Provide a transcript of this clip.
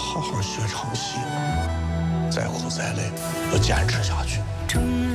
好好学唱戏，再苦再累，要坚持下去。